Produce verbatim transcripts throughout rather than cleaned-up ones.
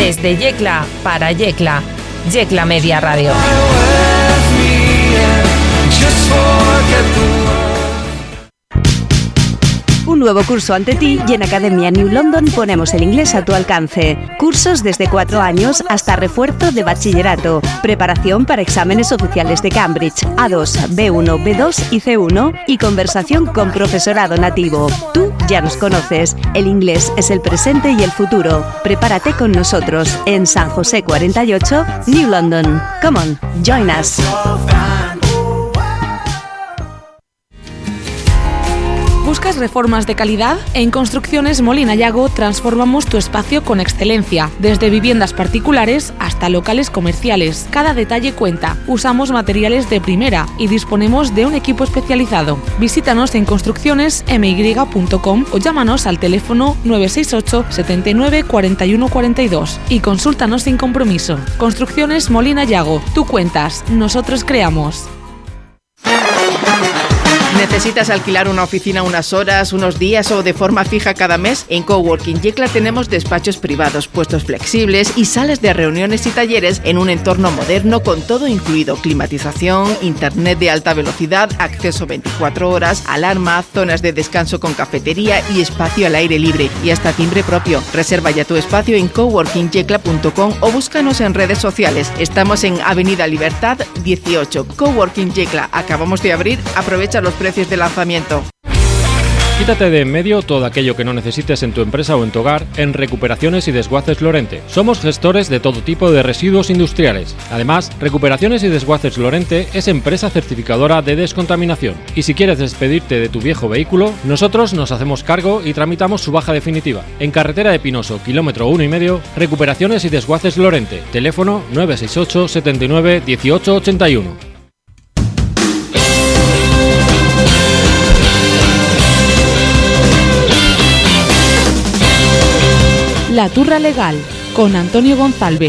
Desde Yecla para Yecla. Yecla Media Radio. Un nuevo curso ante ti y en Academia New London ponemos el inglés a tu alcance. Cursos desde cuatro años hasta refuerzo de bachillerato. Preparación para exámenes oficiales de Cambridge, A dos, B uno, B dos y C uno y conversación con profesorado nativo. Tú ya nos conoces. El inglés es el presente y el futuro. Prepárate con nosotros en San José cuarenta y ocho, New London. Come on, join us. ¿Buscas reformas de calidad? En Construcciones Molina Yago transformamos tu espacio con excelencia, desde viviendas particulares hasta locales comerciales. Cada detalle cuenta. Usamos materiales de primera y disponemos de un equipo especializado. Visítanos en construcciones m y punto com o llámanos al teléfono nueve seis ocho, setenta y nueve, cuarenta y uno cuarenta y dos y consúltanos sin compromiso. Construcciones Molina Yago. Tú cuentas, nosotros creamos. ¿Necesitas alquilar una oficina unas horas, unos días o de forma fija cada mes? En Coworking Yecla tenemos despachos privados, puestos flexibles y salas de reuniones y talleres en un entorno moderno con todo incluido: climatización, internet de alta velocidad, acceso veinticuatro horas, alarma, zonas de descanso con cafetería y espacio al aire libre y hasta timbre propio. Reserva ya tu espacio en coworking yecla punto com o búscanos en redes sociales. Estamos en Avenida Libertad dieciocho. Coworking Yecla. Acabamos de abrir. Aprovecha los precios de lanzamiento. Quítate de en medio todo aquello que no necesites en tu empresa o en tu hogar en Recuperaciones y Desguaces Lorente. Somos gestores de todo tipo de residuos industriales. Además, Recuperaciones y Desguaces Lorente es empresa certificadora de descontaminación. Y si quieres despedirte de tu viejo vehículo, nosotros nos hacemos cargo y tramitamos su baja definitiva. En Carretera de Pinoso, kilómetro uno y medio, Recuperaciones y Desguaces Lorente. Teléfono nueve seis ocho, setenta y nueve, dieciocho ochenta y uno. La Turra Legal, con Antonio González.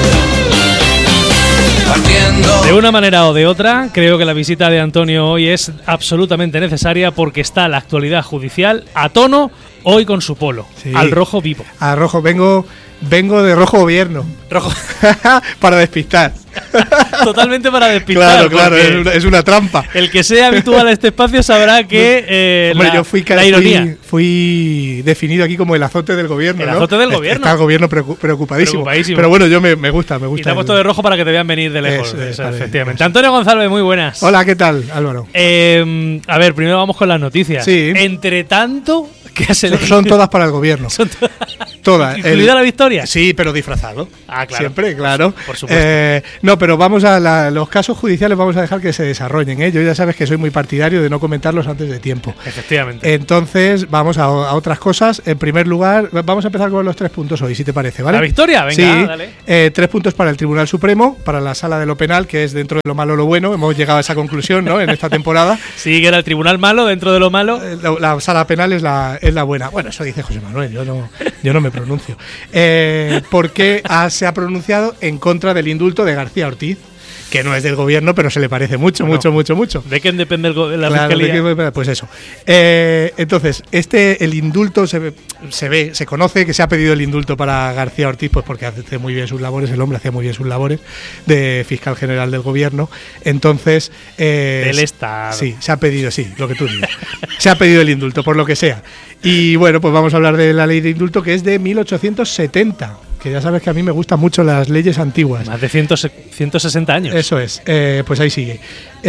De una manera o de otra, creo que la visita de Antonio hoy es absolutamente necesaria porque está la actualidad judicial a tono hoy con su polo, sí, al rojo vivo. Al rojo, vengo, vengo de rojo gobierno. Rojo. Para despistar. Totalmente para despistar. Claro, claro, es una, es una trampa. El que sea habitual a este espacio sabrá que eh, Hombre, la, yo fui, la ironía. Fui, fui definido aquí como el azote del gobierno. El ¿no? azote del gobierno. Está el gobierno preocupadísimo. preocupadísimo. Pero bueno, yo me, me gusta, me gusta. Y te ha puesto de rojo para que te vean venir de lejos. Eso, eso, vale, efectivamente. Eso. Antonio González, muy buenas. Hola, ¿qué tal, Álvaro? Eh, a ver, primero vamos con las noticias. Sí. Entre tanto, ¿qué has elegido? Son todas para el gobierno. Son to- todas. ¿Incluida el, la victoria? Sí, pero disfrazado. Ah, claro. Siempre, claro. Por supuesto. Eh, no, pero vamos a la, los casos judiciales, vamos a dejar que se desarrollen, ¿eh? Yo ya sabes que soy muy partidario de no comentarlos antes de tiempo. Efectivamente. Entonces, vamos a, a otras cosas. En primer lugar, vamos a empezar con los tres puntos hoy, si te parece, ¿vale? ¿La victoria? Venga, sí, dale. Eh, tres puntos para el Tribunal Supremo, para la Sala de lo Penal, que es dentro de lo malo lo bueno. Hemos llegado a esa conclusión, ¿no? En esta temporada. Sí, que era el Tribunal malo dentro de lo malo. Eh, la, la Sala Penal es la, es la buena. Bueno, eso dice José Manuel, yo no, yo no me pronuncio. Eh, porque ha, se ha pronunciado en contra del indulto de García Ortiz, que no es del gobierno, pero se le parece mucho, no. mucho, mucho, mucho. ¿De quién depende el go- la claro, fiscalía? ¿de qué? Pues eso. Eh, entonces, este el indulto se ve, se ve, se conoce que se ha pedido el indulto para García Ortiz, pues porque hace muy bien sus labores, el hombre hacía muy bien sus labores de fiscal general del gobierno. Entonces, eh, del Estado. Sí, se ha pedido, sí, lo que tú digas. Se ha pedido el indulto, por lo que sea. Y bueno, pues vamos a hablar de la ley de indulto, que es de mil ochocientos setenta. Que ya sabes que a mí me gustan mucho las leyes antiguas. Más de ciento sesenta años. Eso es, eh, pues ahí sigue.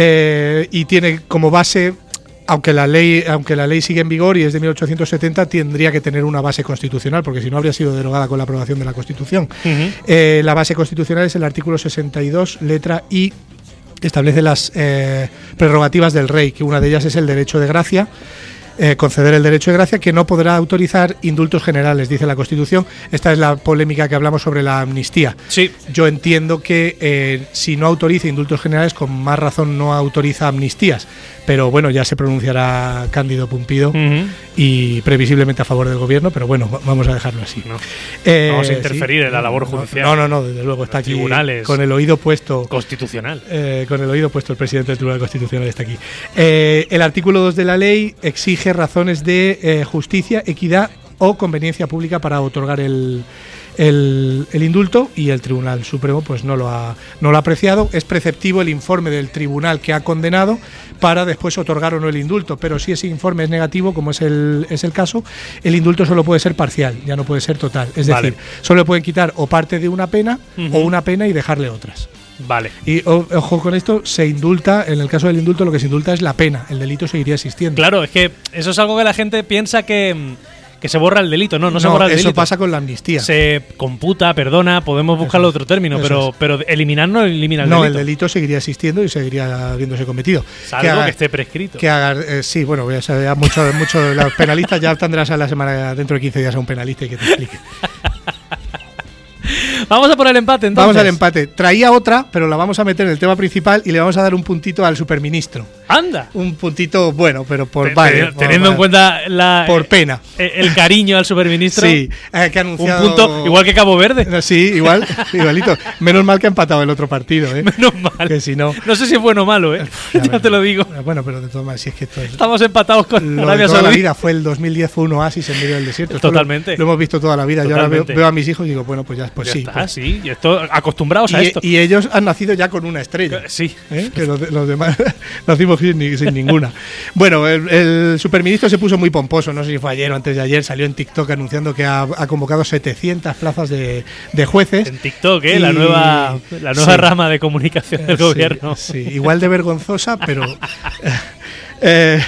Eh, y tiene como base, aunque la ley aunque la ley sigue en vigor y es de mil ochocientos setenta, tendría que tener una base constitucional, porque si no habría sido derogada con la aprobación de la Constitución. Uh-huh. Eh, la base constitucional es el artículo sesenta y dos, letra I, que establece las eh, prerrogativas del rey, que una de ellas es el derecho de gracia. Eh, conceder el derecho de gracia, que no podrá autorizar indultos generales, dice la Constitución. Esta es la polémica que hablamos sobre la amnistía. Sí. Yo entiendo que eh, si no autoriza indultos generales, con más razón no autoriza amnistías. Pero bueno, ya se pronunciará Cándido Pumpido uh-huh. y previsiblemente a favor del gobierno, pero bueno, vamos a dejarlo así. No. Eh, vamos a interferir sí, en la labor judicial. No, no, no, desde luego está aquí tribunales con el oído puesto. Constitucional. Eh, con el oído puesto el presidente del Tribunal Constitucional está aquí. Eh, el artículo dos de la ley exige razones de eh, justicia, equidad o conveniencia pública para otorgar el, el, el indulto y el Tribunal Supremo pues no lo ha no lo ha apreciado. Es preceptivo el informe del tribunal que ha condenado para después otorgar o no el indulto, pero si ese informe es negativo, como es el es el caso, el indulto solo puede ser parcial, ya no puede ser total. Es Vale. decir, solo le pueden quitar o parte de una pena uh-huh. o una pena y dejarle otras. Vale. Y o, ojo con esto, se indulta, en el caso del indulto lo que se indulta es la pena, el delito seguiría existiendo. Claro, es que eso es algo que la gente piensa que, que se borra el delito, no, no, no se borra el eso delito. Eso pasa con la amnistía. Se computa, perdona, podemos buscarle otro término, pero, es. pero eliminar no elimina el no, delito. No, el delito seguiría existiendo y seguiría habiéndose cometido. Salvo que, haga, que esté prescrito. Que haga, eh, sí, bueno, ya sabía mucho, mucho de los penalistas, ya tendrás a la semana, dentro de quince días a un penalista y que te explique. Vamos a por el empate, entonces. Vamos al empate. Traía otra, pero la vamos a meter en el tema principal y le vamos a dar un puntito al superministro. ¡Anda! Un puntito bueno, pero por... Te, vale, te, teniendo vale, en cuenta la, por pena. El, el cariño al superministro. Sí, eh, que ha anunciado... Un punto, igual que Cabo Verde. Sí, igual, igualito. Menos mal que ha empatado el otro partido, ¿eh? Menos mal. Que si no... No sé si es bueno o malo, ¿eh? ya ya te lo digo. Bueno, pero de todas maneras, si es que esto es... Estamos empatados con lo Arabia de toda Saudí. la vida fue el dos mil diez, fue un oasis en medio del desierto. Totalmente. Lo, lo hemos visto toda la vida. Totalmente. Yo ahora veo, veo a mis hijos y digo, bueno, pues ya, pues ya sí. Está, pues. sí, y esto, acostumbrados a y, esto. Y ellos han nacido ya con una estrella. Sí. ¿Eh? Que los, los demás nacimos sin, sin ninguna. Bueno, el, el superministro se puso muy pomposo, no sé si fue ayer o antes de ayer, salió en TikTok anunciando que ha, ha convocado setecientas plazas de, de jueces. En TikTok, ¿eh? Y, la nueva, la nueva sí. rama de comunicación del sí, gobierno. Sí, igual de vergonzosa, pero... eh,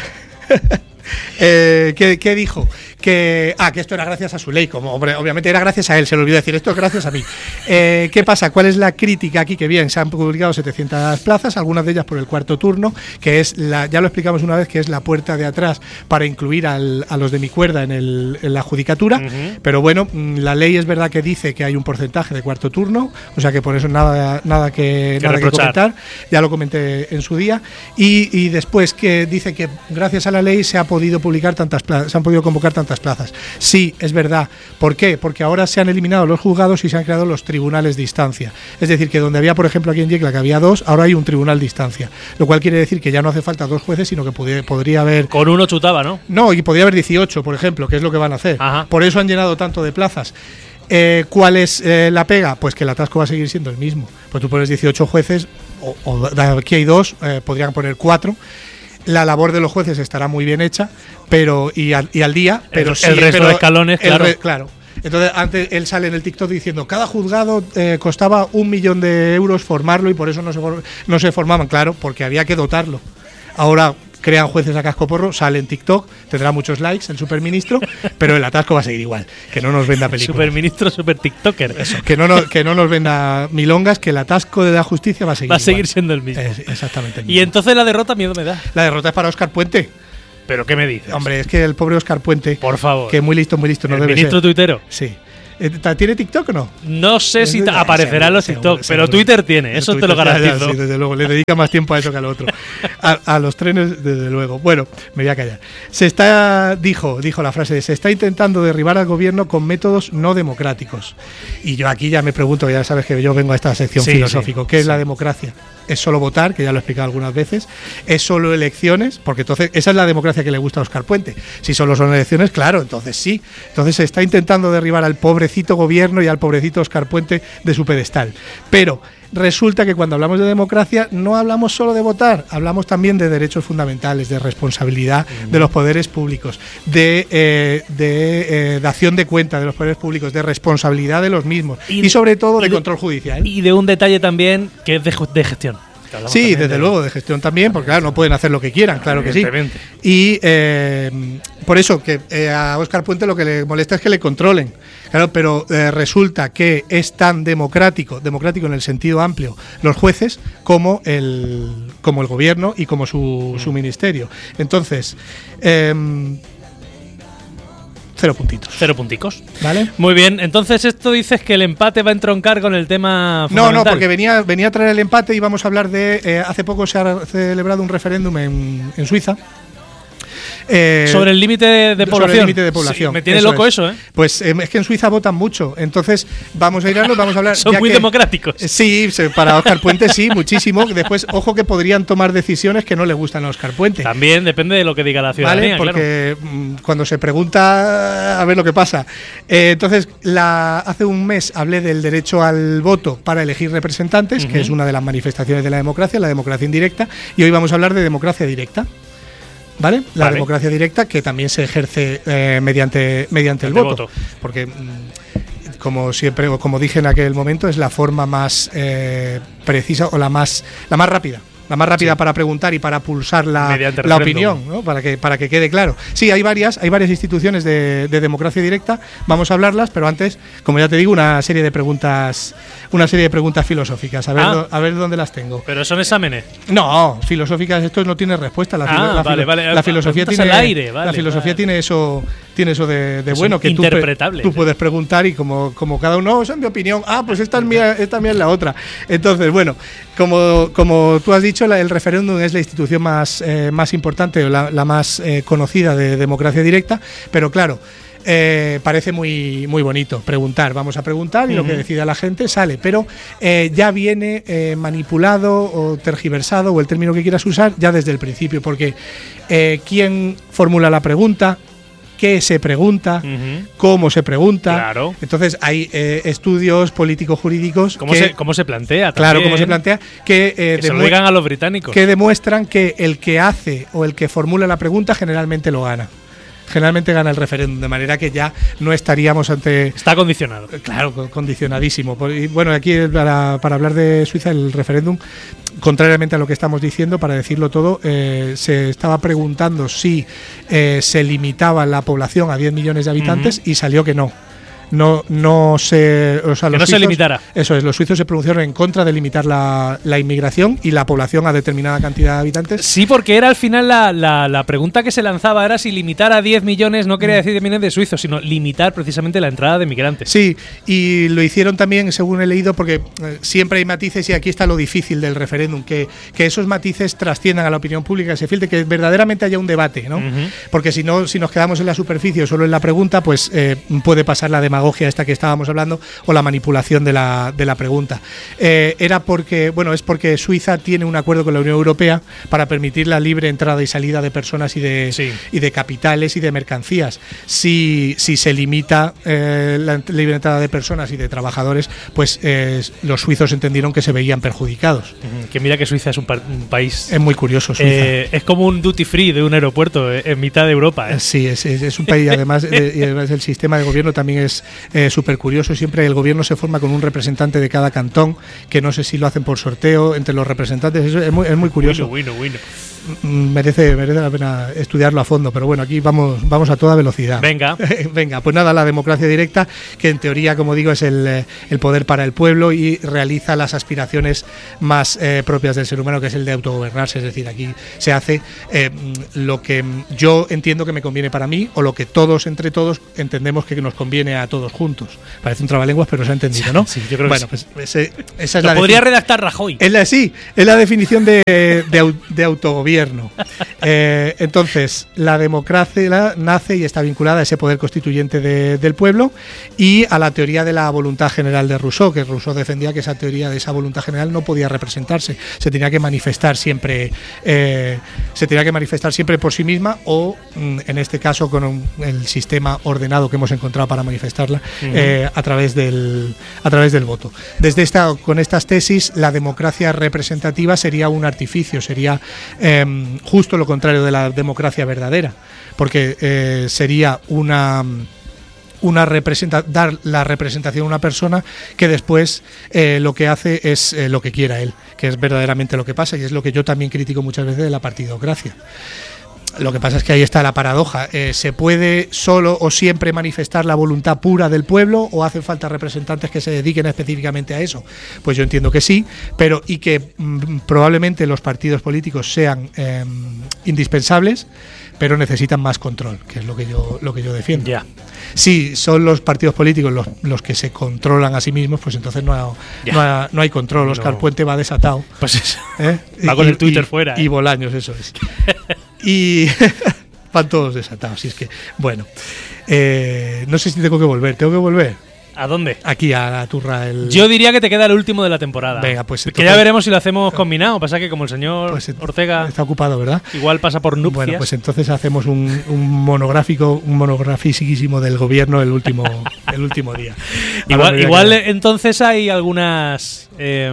eh, ¿qué, ¿Qué dijo? Que, ah, que esto era gracias a su ley, como hombre, obviamente era gracias a él, se le olvidó decir, esto es gracias a mí. Eh, ¿Qué pasa? ¿Cuál es la crítica aquí? Que bien, se han publicado setecientas plazas, algunas de ellas por el cuarto turno, que es, la, ya lo explicamos una vez, que es la puerta de atrás para incluir al, a los de mi cuerda en, el, en la judicatura, uh-huh. pero bueno, la ley es verdad que dice que hay un porcentaje de cuarto turno, o sea que por eso nada, nada, que, que, nada que comentar, ya lo comenté en su día, y, y después que dice que gracias a la ley se ha podido publicar tantas plazas, se han podido convocar tantas plazas. Sí, es verdad. ¿Por qué? Porque ahora se han eliminado los juzgados y se han creado los tribunales de instancia. Es decir, que donde había, por ejemplo, aquí en Yecla, que había dos, ahora hay un tribunal de instancia. Lo cual quiere decir que ya no hace falta dos jueces, sino que podría, podría haber... Con uno chutaba, ¿no? No, y podría haber dieciocho, por ejemplo, que es lo que van a hacer. Ajá. Por eso han llenado tanto de plazas. Eh, ¿Cuál es eh, la pega? Pues que el atasco va a seguir siendo el mismo. Pues tú pones dieciocho jueces, o, o aquí hay dos, eh, podrían poner cuatro. La labor de los jueces estará muy bien hecha, pero y al, y al día, pero el, sí, el resto pero de escalones, claro. Re, claro. Entonces, antes él sale en el TikTok diciendo cada juzgado eh, costaba un millón de euros formarlo y por eso no se no se formaban, claro, porque había que dotarlo. Ahora crean jueces a cascoporro, sale en TikTok, tendrá muchos likes el superministro, pero el atasco va a seguir igual, que no nos venda películas. Superministro, super tiktoker. Eso, que no, nos, que no nos venda milongas, que el atasco de la justicia va a seguir Va a seguir igual. siendo el mismo. Es, exactamente el mismo. Y entonces la derrota miedo me da. La derrota es para Óscar Puente. ¿Pero qué me dices? Hombre, es que el pobre Óscar Puente, por favor, que muy listo, muy listo, no el debe ministro ser. tuitero. Sí. ¿Tiene TikTok o no? No sé si ta- aparecerá en los TikTok, seguro, pero seguro. Twitter tiene, eso Twitter, te lo garantizo. Ya, ya, sí, desde luego, le dedica más tiempo a eso que al otro. A, a los trenes, desde luego. Bueno, me voy a callar. Se está, dijo, dijo la frase de, se está intentando derribar al gobierno con métodos no democráticos. Y yo aquí ya me pregunto, ya sabes que yo vengo a esta sección sí, filosófica, sí, ¿qué sí. es la democracia? ¿Es solo votar, que ya lo he explicado algunas veces? ¿Es solo elecciones? Porque entonces esa es la democracia que le gusta a Óscar Puente. Si solo son elecciones, claro, entonces sí. Entonces se está intentando derribar al pobrecito gobierno y al pobrecito Óscar Puente de su pedestal. Pero resulta que cuando hablamos de democracia no hablamos solo de votar, hablamos también de derechos fundamentales, de responsabilidad mm. de los poderes públicos, de, eh, de eh, dación de cuenta de los poderes públicos, de responsabilidad de los mismos y, y sobre todo de, de control judicial. Y de un detalle también que es de, de gestión. Sí, desde de... luego, de gestión también, porque claro, no pueden hacer lo que quieran, claro que sí. Y eh, por eso que eh, a Óscar Puente lo que le molesta es que le controlen. Claro, pero eh, resulta que es tan democrático, democrático en el sentido amplio, los jueces como el, como el gobierno y como su, su ministerio. Entonces, eh, cero puntitos. Cero punticos. ¿Vale? Muy bien, entonces esto dices que el empate va a entroncar con el tema fundamental. No, no, porque venía, venía a traer el empate y vamos a hablar de... Eh, hace poco se ha celebrado un referéndum en, en Suiza Eh, sobre el límite de, de población. Sobre el límite de población. Sí, me tiene eso loco es. eso, ¿eh? Pues eh, es que en Suiza votan mucho. Entonces, vamos a irnos, vamos a hablar. Son ya muy que, democráticos. Sí, para Óscar Puente sí, muchísimo. Después, ojo que podrían tomar decisiones que no le gustan a Óscar Puente. También depende de lo que diga la ciudadanía, ¿vale? Porque claro. cuando se pregunta, a ver lo que pasa. Eh, entonces, la, hace un mes hablé del derecho al voto para elegir representantes, uh-huh. que es una de las manifestaciones de la democracia, la democracia indirecta, y hoy vamos a hablar de democracia directa. ¿Vale? La vale. democracia directa, que también se ejerce eh, mediante, mediante el voto, voto. Porque, como siempre, o como dije en aquel momento, es la forma más eh, precisa o la más, la más rápida. La más rápida sí. para preguntar y para pulsar la, la opinión, ¿no? Para que para que quede claro. Sí, hay varias, hay varias instituciones de, de democracia directa. Vamos a hablarlas, pero antes, como ya te digo, una serie de preguntas, una serie de preguntas filosóficas. A ver, ah. do, a ver dónde las tengo. Pero son exámenes. No, filosóficas. Esto no tiene respuesta. La, ah, la, vale, vale. la filosofía tiene, al aire, vale, la filosofía vale. tiene eso, tiene eso de, de bueno, que tú, interpretable, tú puedes preguntar y como, como cada uno, esa es mi opinión. Ah, pues esta es mía, esta mía es la otra. Entonces, bueno, como, como tú has dicho, la, el referéndum es la institución más, eh, más importante o la, la más eh, conocida de democracia directa, pero claro, eh, parece muy, muy bonito preguntar, vamos a preguntar y uh-huh. lo que decida la gente sale, pero eh, ya viene eh, manipulado o tergiversado, o el término que quieras usar, ya desde el principio, porque eh, ¿quién formula la pregunta? ¿Qué se pregunta? Uh-huh. ¿Cómo se pregunta? Claro. Entonces hay eh, estudios político-jurídicos. ¿Cómo, que, se, ¿Cómo se plantea? Claro, también. cómo se plantea. Que, eh, que se lo digan a los británicos. Que demuestran que el que hace o el que formula la pregunta generalmente lo gana. Generalmente gana el referéndum, de manera que ya no estaríamos ante... Está condicionado. Claro, condicionadísimo. Y bueno, aquí para, para hablar de Suiza, el referéndum, contrariamente a lo que estamos diciendo, para decirlo todo, eh, se estaba preguntando si eh, se limitaba la población a diez millones de habitantes uh-huh. y salió que no. No, no se, o sea, que los no suizos, se limitara. Eso es, los suizos se pronunciaron en contra de limitar la, la inmigración y la población a determinada cantidad de habitantes. Sí, porque era al final la, la, la pregunta que se lanzaba era si limitar a diez millones, no quería decir diez millones de suizos, sino limitar precisamente la entrada de migrantes. Sí, y lo hicieron también, según he leído, porque eh, siempre hay matices y aquí está lo difícil del referéndum, que, que esos matices trasciendan a la opinión pública, que se filtre, que verdaderamente haya un debate, ¿no? Uh-huh. Porque si no, si nos quedamos en la superficie o solo en la pregunta, pues eh, puede pasar la demagogia esta que estábamos hablando o la manipulación de la, de la pregunta. Eh, era porque, bueno, es porque Suiza tiene un acuerdo con la Unión Europea para permitir la libre entrada y salida de personas y de, sí. y de capitales y de mercancías. Si, si se limita eh, la libre entrada de personas y de trabajadores, pues eh, los suizos entendieron que se veían perjudicados. Uh-huh. Que mira que Suiza es un, pa- un país... Es muy curioso, Suiza. Eh, es como un duty free de un aeropuerto eh, en mitad de Europa. ¿eh? Sí, es, es, es un país, además, de, y además el sistema de gobierno también es eh, súper curioso. Siempre el gobierno se forma con un representante de cada cantón, que no sé si lo hacen por sorteo entre los representantes. Eso es muy, es muy curioso. Bueno, bueno, bueno. Merece, merece la pena estudiarlo a fondo, pero bueno, aquí vamos, vamos a toda velocidad. Venga. Venga, pues nada, la democracia directa, que en teoría, como digo, es el, el poder para el pueblo y realiza las aspiraciones más eh, propias del ser humano, que es el de autogobernarse. Es decir, aquí se hace eh, lo que yo entiendo que me conviene para mí, o lo que todos, entre todos, entendemos que nos conviene a todos juntos. Parece un trabalenguas, pero se ha entendido, ¿no? Sí, yo creo bueno, que sí. pues ese, esa es lo la podría redactar Rajoy. Es la, sí, es la definición de, de, de autogobierno. Eh, entonces, la democracia nace y está vinculada a ese poder constituyente de, del pueblo y a la teoría de la voluntad general de Rousseau, que Rousseau defendía que esa teoría de esa voluntad general no podía representarse, se tenía que manifestar siempre, eh, se tenía que manifestar siempre por sí misma o, en este caso, con un, el sistema ordenado que hemos encontrado para manifestarla, uh-huh. eh, a través del, a través del voto. Desde esta, con estas tesis, la democracia representativa sería un artificio, sería eh, justo lo contrario de la democracia verdadera, porque eh, sería una una representa dar la representación a una persona que después eh, lo que hace es eh, lo que quiera él, que es verdaderamente lo que pasa, y es lo que yo también critico muchas veces de la partidocracia. Lo que pasa es que ahí está la paradoja. Eh, ¿Se puede solo o siempre manifestar la voluntad pura del pueblo o hacen falta representantes que se dediquen específicamente a eso? Pues yo entiendo que sí, pero y que mm, probablemente los partidos políticos sean eh, indispensables, pero necesitan más control, que es lo que yo lo que yo defiendo. Ya. Si son los partidos políticos los, los que se controlan a sí mismos, pues entonces no hay, no hay, no hay control. Óscar no. Puente va desatado. Pues eso. ¿Eh? Va con y, el Twitter y, fuera. Y ¿eh? Bolaños, eso es. Y van todos desatados. Y es que, bueno, eh, no sé si tengo que volver. ¿Tengo que volver? ¿A dónde? Aquí, a la turra. El... Yo diría que te queda el último de la temporada. Venga, pues... Que ya veremos si lo hacemos combinado. Pasa que como el señor pues, Ortega... Está ocupado, ¿verdad? Igual pasa por nupcias. Bueno, pues entonces hacemos un, un monográfico, un monografísimo del gobierno el último, el último día. Igual, igual entonces hay algunas... Eh,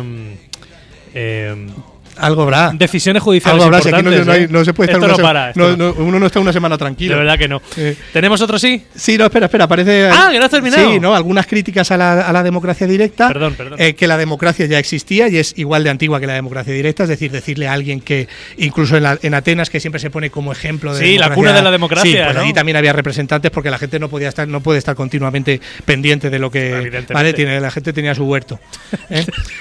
eh, Algo habrá. Decisiones judiciales Algo habrá, importantes. Si aquí no, no, hay, no se puede estar esto una no para, no, no, uno no está una semana tranquilo. De verdad que no. Eh. ¿Tenemos otro sí? Sí, no, espera, espera. Parece, ah, que no has terminado. Sí, ¿no? Algunas críticas a la, a la democracia directa. Perdón, perdón. Eh, que la democracia ya existía y es igual de antigua que la democracia directa. Es decir, decirle a alguien que, incluso en, la, en Atenas, que siempre se pone como ejemplo de. Sí, democracia, la cuna de la democracia. Sí, pues ¿no? allí también había representantes porque la gente no podía estar, no puede estar continuamente pendiente de lo que. Vale, tiene, la gente tenía su huerto. ¿eh?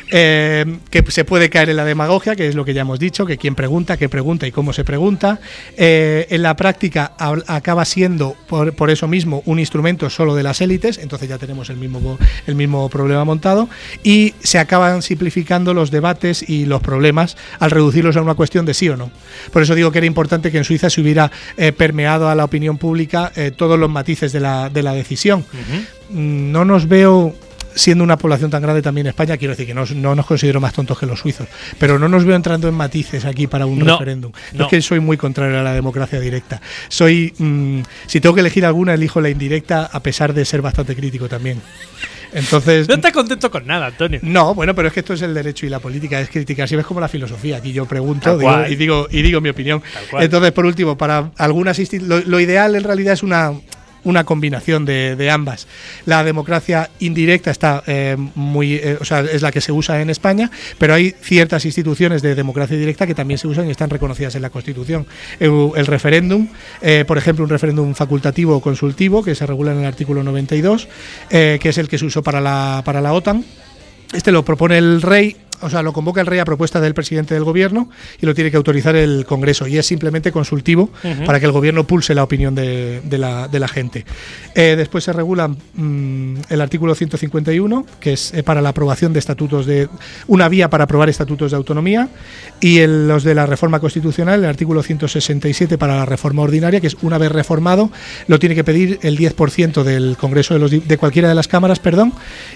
eh, que se puede caer en la demagogia, que es lo que ya hemos dicho. Que quién pregunta, qué pregunta y cómo se pregunta. Eh, en la práctica a, acaba siendo, por, por eso mismo, un instrumento solo de las élites, entonces ya tenemos el mismo, el mismo problema montado, y se acaban simplificando los debates y los problemas al reducirlos a una cuestión de sí o no. Por eso digo que era importante que en Suiza se hubiera eh, permeado a la opinión pública eh, todos los matices de la, de la decisión. Uh-huh. No nos veo... Siendo una población tan grande también en España, quiero decir que no, no nos considero más tontos que los suizos, pero no nos veo entrando en matices aquí para un no, referéndum. No. Es que soy muy contrario a la democracia directa. Soy, mmm, si tengo que elegir alguna, elijo la indirecta, a pesar de ser bastante crítico también. Entonces, no estás contento con nada, Antonio. No, bueno, pero es que esto es el derecho y la política, es criticar. Si ves como la filosofía, aquí yo pregunto digo, y digo y digo mi opinión. Entonces, por último, para algunas lo, lo ideal en realidad es una una combinación de, de ambas. La democracia indirecta está eh, muy, eh, o sea, es la que se usa en España, pero hay ciertas instituciones de democracia directa que también se usan y están reconocidas en la Constitución. El, el referéndum, eh, por ejemplo, un referéndum facultativo o consultivo que se regula en el artículo noventa y dos, eh, que es el que se usó para la para la OTAN. Este lo propone el rey. O sea, lo convoca el rey a propuesta del presidente del gobierno y lo tiene que autorizar el Congreso, y es simplemente consultivo uh-huh. para que el gobierno pulse la opinión de, de, la, de la gente. Eh, después se regula mmm, el artículo ciento cincuenta y uno, que es eh, para la aprobación de estatutos, de una vía para aprobar estatutos de autonomía, y el, los de la reforma constitucional, el artículo ciento sesenta y siete para la reforma ordinaria, que es una vez reformado, lo tiene que pedir el diez por ciento del Congreso de, los, de cualquiera de las cámaras, perdón,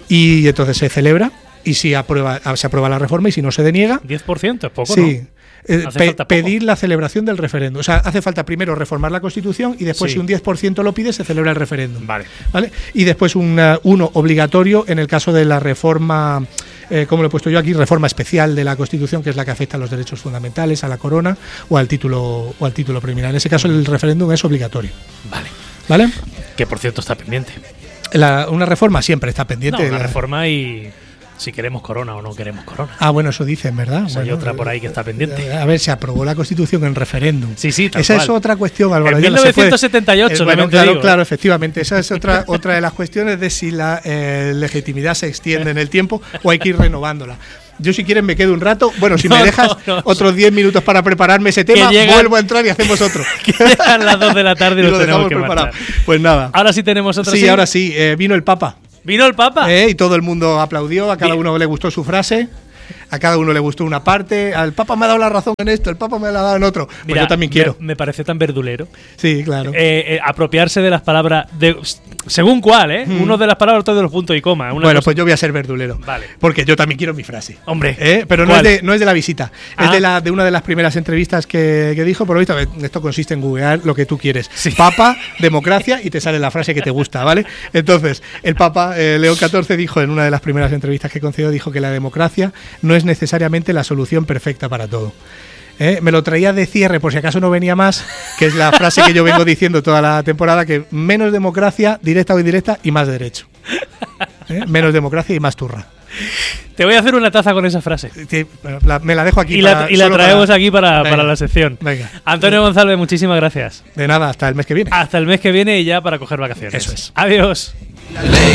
y entonces se celebra. Y si aprueba, se aprueba la reforma y si no se deniega... diez por ciento es poco, sí. ¿no? Eh, pe- pedir la celebración del referéndum. O sea, hace falta primero reformar la Constitución y después, sí. si un diez por ciento lo pide, se celebra el referéndum. Vale. ¿Vale? Y después una, uno obligatorio en el caso de la reforma, eh, como lo he puesto yo aquí, reforma especial de la Constitución, que es la que afecta a los derechos fundamentales, a la corona o al título o al título preliminar. En ese caso el referéndum es obligatorio. Vale. ¿Vale? Que por cierto está pendiente. La, una reforma siempre está pendiente. No, una la, reforma y... si queremos corona o no queremos corona. Ah, bueno, eso dicen, ¿verdad? O sea, bueno, hay otra por ahí que está pendiente. A ver, se aprobó la Constitución en referéndum. Sí, sí, tal Esa cual. es otra cuestión, Álvaro. En mil novecientos setenta y ocho, eh, bueno, no claro, digo, claro, efectivamente. Esa es otra otra de las cuestiones de si la eh, legitimidad se extiende en el tiempo o hay que ir renovándola. Yo, si quieren, me quedo un rato. Bueno, si no, me dejas no, no, otros diez minutos para prepararme ese tema, llegan, vuelvo a entrar y hacemos otro. Que llegan las dos de la tarde y, y lo tenemos que preparado. Marchar. Pues nada. Ahora sí tenemos otro. Sí, sí, ahora sí. Eh, vino el Papa. ¿Vino el Papa? Eh, y todo el mundo aplaudió, a cada Bien. uno le gustó su frase. A cada uno le gustó una parte. Al Papa me ha dado la razón en esto, el Papa me la ha dado en otro. Pues Mira, yo también quiero. Me, me parece tan verdulero. Sí, claro. Eh, eh, apropiarse de las palabras, de, según cuál, ¿eh? Mm. Uno de las palabras, otro de los puntos y coma. Una bueno, cosa... pues yo voy a ser verdulero. Vale. Porque yo también quiero mi frase. Hombre. ¿Eh? Pero no es, de, no es de la visita. Ah. Es de, la, de una de las primeras entrevistas que, que dijo. Por lo visto, esto consiste en googlear lo que tú quieres. Sí. Papa, democracia, y te sale la frase que te gusta, ¿vale? Entonces, el Papa eh, León catorce dijo en una de las primeras entrevistas que concedió, dijo que la democracia no es necesariamente la solución perfecta para todo. ¿Eh? Me lo traía de cierre por si acaso no venía más, que es la frase que yo vengo diciendo toda la temporada, que menos democracia, directa o indirecta, y más derecho. ¿Eh? Menos democracia y más turra. Te voy a hacer una taza con esa frase. Sí, la, me la dejo aquí. Y para, la, y la traemos para, aquí para, para la sección. Venga. Antonio González, muchísimas gracias. De nada, hasta el mes que viene. Hasta el mes que viene y ya para coger vacaciones. Eso es. Adiós.